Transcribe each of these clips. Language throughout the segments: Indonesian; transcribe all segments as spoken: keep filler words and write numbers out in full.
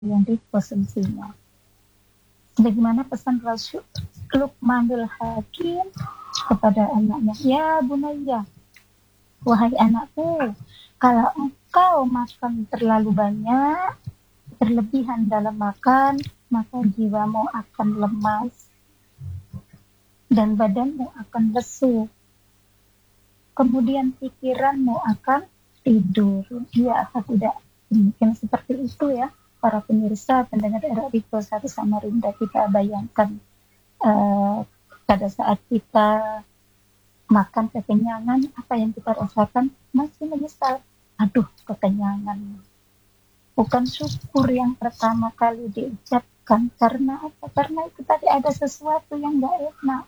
yang dikonsumsinya. Sebagaimana pesan Rasul Luqmanul Hakim kepada anaknya, ya bunayya, wahai anakku, kalau engkau makan terlalu banyak, berlebihan dalam makan, maka jiwamu akan lemas dan badanmu akan lesu. Kemudian pikiranmu akan tidur. Ya, apa tidak mungkin seperti itu ya, para pemirsa pendengar R R I satu Samarinda. Kita bayangkan uh, pada saat kita makan kekenyangan, apa yang kita rasakan? Masih menyesal. Aduh, kekenyangan. Bukan syukur yang pertama kali diucapkan. Karena apa? Karena itu tadi ada sesuatu yang gak enak.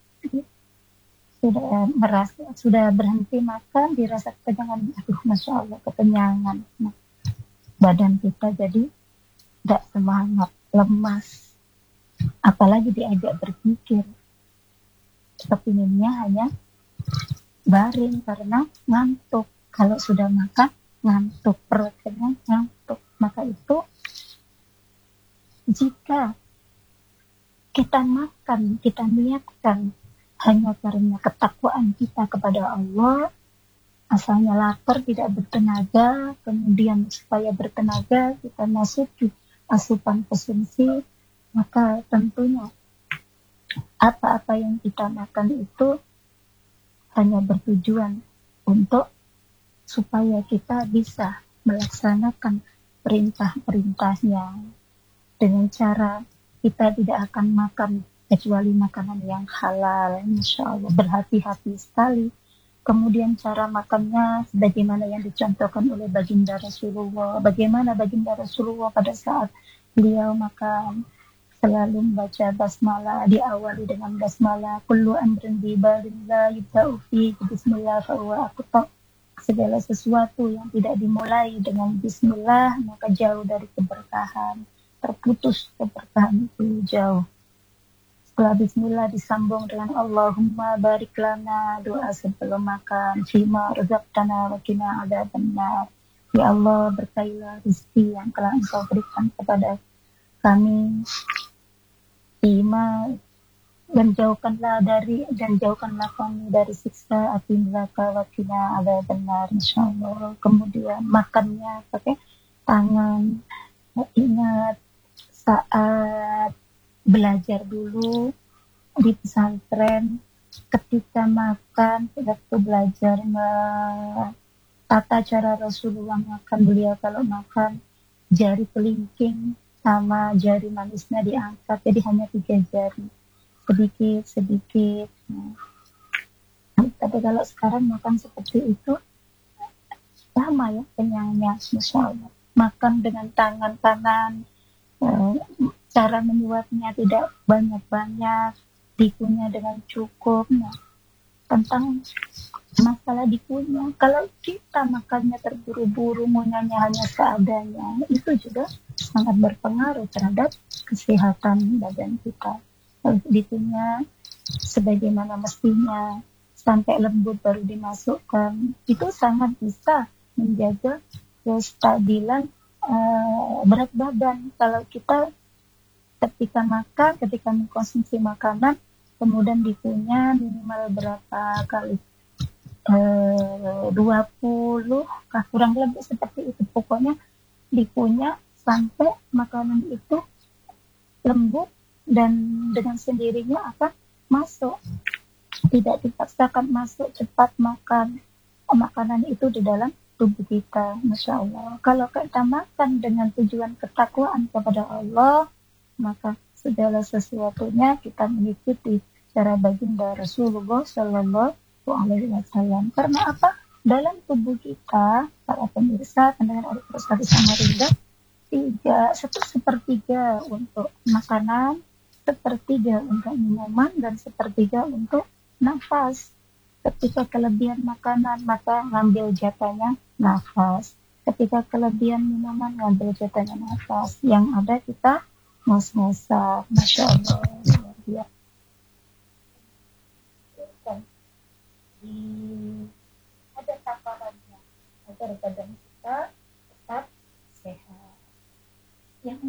Sudah merasa, sudah berhenti makan, dirasa kekenyangan. Aduh, Masya Allah, kekenyangan. Nah, badan kita jadi gak semangat, lemas. Apalagi diajak berpikir. Kepinginnya hanya baring karena ngantuk. Kalau sudah makan, ngantuk. Perut kenyang, ngantuk. Maka itu, jika kita makan, kita niatkan hanya karena ketakwaan kita kepada Allah, asalnya lapar tidak bertenaga, kemudian supaya bertenaga kita masuki asupan konsumsi, maka tentunya apa-apa yang kita makan itu hanya bertujuan untuk supaya kita bisa melaksanakan perintah-perintahnya dengan cara kita tidak akan makan kecuali makanan yang halal, insya Allah, berhati-hati sekali. Kemudian cara makannya sebagaimana yang dicontohkan oleh baginda Rasulullah. Bagaimana baginda Rasulullah pada saat beliau makan selalu membaca basmalah, diawali dengan basmalah. Kullu amrin bi balin la yubda'u fi bismillah fa huwa aqta. Segala sesuatu yang tidak dimulai dengan bismillah maka jauh dari keberkahan. Terputus keberkahan itu jauh. Setelah bismillah disambung dengan Allahumma barik lana, doa sebelum makan, fima razaqtana wa qina adzabannar. Ya Allah, berkailah rezeki yang telah Engkau berikan kepada kami, fima, dan jauhkanlah dari dan jauhkanlah kami dari siksa api neraka, wa qina adzabannar, insyaallah. Kemudian makannya pakai tangan. Ingat saat belajar dulu di pesantren, ketika makan, waktu belajar tata cara Rasulullah makan, beliau kalau makan jari kelingking sama jari manisnya diangkat, jadi hanya tiga jari, sedikit sedikit. Nah, tapi kalau sekarang makan seperti itu sama ya kenyangnya, Masya Allah. Makan dengan tangan kanan, eh, cara menyuapnya tidak banyak-banyak, dikunyah dengan cukup. Nah, tentang masalah dikunyah, kalau kita makannya terburu-buru, ngunyahnya hanya seadanya, itu juga sangat berpengaruh terhadap kesehatan badan kita. Kalau dikunyah sebagaimana mestinya, sampai lembut baru dimasukkan, itu sangat bisa menjaga kestabilan uh, berat badan. Kalau kita ketika makan, ketika mengkonsumsi makanan, kemudian dikunyah minimal berapa kali? Eh, dua puluh, kah, kurang lebih seperti itu. Pokoknya dikunyah sampai makanan itu lembut dan dengan sendirinya akan masuk. Tidak dipaksakan masuk, cepat makan makanan itu di dalam tubuh kita, Masya Allah. Kalau kita makan dengan tujuan ketakwaan kepada Allah, maka segala sesuatunya kita mengikuti cara baginda Rasulullah Shallallahu Alaihi Wasallam. Karena apa? Dalam tubuh kita, para pemirsa, pendengar R R I satu Samarinda, tiga, satu sepertiga untuk makanan, sepertiga untuk minuman, dan sepertiga untuk nafas. Ketika kelebihan makanan, maka ngambil jatahnya nafas. Ketika kelebihan minuman, ngambil jatahnya nafas. Yang ada kita ngos-ngosan, Masya Allah, luar biasa. Di, ada takarannya agar badan kita tetap sehat. yang